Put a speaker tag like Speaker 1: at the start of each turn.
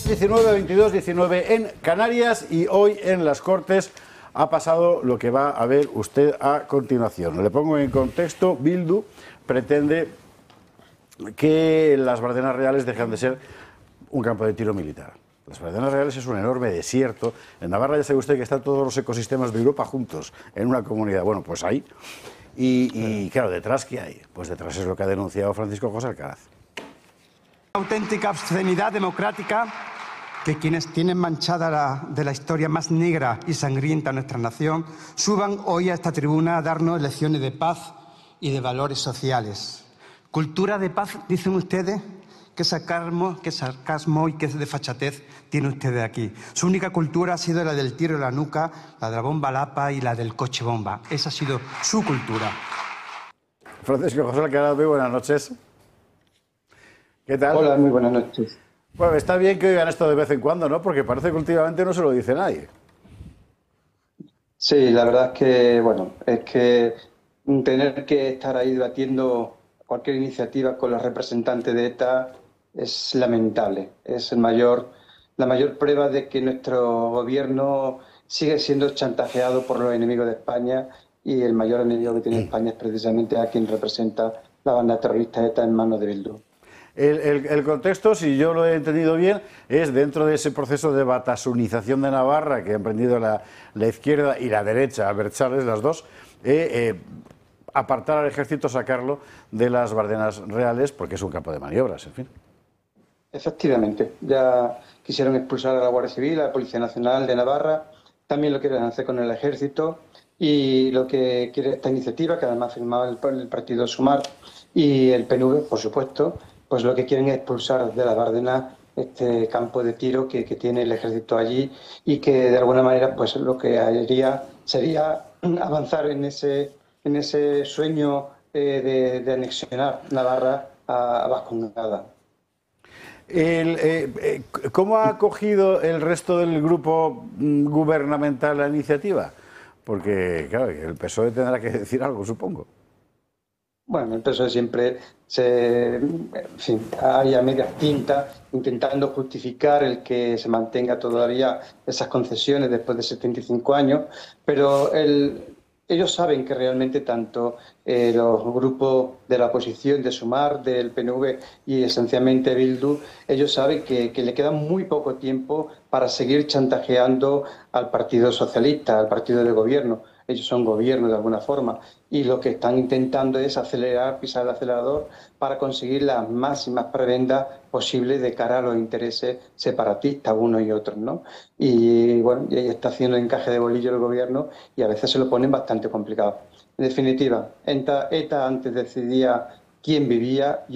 Speaker 1: 19, 22:19 en Canarias, y hoy en las Cortes ha pasado lo que va a ver usted a continuación. Le pongo en contexto. Bildu pretende que las Bardenas Reales dejan de ser un campo de tiro militar. Las Bardenas Reales es un enorme desierto. En Navarra ya sabe usted que están todos los ecosistemas de Europa juntos en una comunidad. Bueno, pues ahí. Y claro, ¿detrás qué hay? Pues detrás es lo que ha denunciado Francisco José Alcaraz.
Speaker 2: Auténtica obscenidad democrática que quienes tienen manchada de la historia más negra y sangrienta nuestra nación suban hoy a esta tribuna a darnos lecciones de paz y de valores sociales. Cultura de paz, dicen ustedes. Qué sarcasmo y qué desfachatez tienen ustedes aquí. Su única cultura ha sido la del tiro en la nuca, la de la bomba lapa y la del coche bomba. Esa ha sido su cultura.
Speaker 1: Francisco José Alcaraz, muy buenas noches. ¿Qué tal?
Speaker 3: Hola, muy buenas noches.
Speaker 1: Bueno, está bien que oigan esto de vez en cuando, ¿no? Porque parece que últimamente no se lo dice nadie.
Speaker 3: Sí, la verdad es que, bueno, es que tener que estar ahí debatiendo cualquier iniciativa con los representantes de ETA es lamentable. Es la mayor prueba de que nuestro gobierno sigue siendo chantajeado por los enemigos de España, y el mayor enemigo que tiene España es precisamente a quien representa la banda terrorista ETA en manos de Bildu.
Speaker 1: El contexto, si yo lo he entendido bien, es dentro de ese proceso de batasunización de Navarra que ha emprendido la izquierda y la derecha, Abertzales, las dos, apartar al ejército, sacarlo de las Bardenas Reales, porque es un campo de maniobras, en fin.
Speaker 3: Efectivamente, ya quisieron expulsar a la Guardia Civil, a la Policía Nacional de Navarra, también lo quieren hacer con el ejército, y lo que quiere esta iniciativa, que además firmaba el partido Sumar y el PNV, por supuesto, pues lo que quieren es expulsar de las Bardenas este campo de tiro que tiene el ejército allí, y que de alguna manera pues lo que haría sería avanzar en ese sueño de anexionar Navarra a Vascongada.
Speaker 1: ¿Cómo ha acogido el resto del grupo gubernamental la iniciativa? Porque, claro, el PSOE tendrá que decir algo, supongo.
Speaker 3: Bueno, el PSOE siempre hay a medias tintas intentando justificar el que se mantenga todavía esas concesiones después de 75 años, pero ellos saben que realmente tanto los grupos de la oposición, de Sumar, del PNV y esencialmente Bildu, ellos saben que le queda muy poco tiempo para seguir chantajeando al Partido Socialista, al partido de gobierno. Ellos son gobierno de alguna forma, y lo que están intentando es acelerar, pisar el acelerador para conseguir las máximas prebendas posibles de cara a los intereses separatistas unos y otros, ¿no? Y bueno, y ahí está haciendo encaje de bolillo el gobierno, y a veces se lo ponen bastante complicado. En definitiva, ETA antes decidía quién vivía y